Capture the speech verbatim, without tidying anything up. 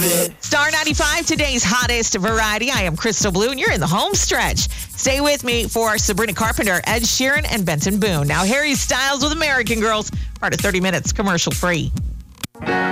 it. Star ninety-five, today's hottest variety. I am Crystal Blue, and you're in the home stretch. Stay with me for Sabrina Carpenter, Ed Sheeran, and Benton Boone. Now, Harry Styles with American Girls, part of thirty minutes, commercial free.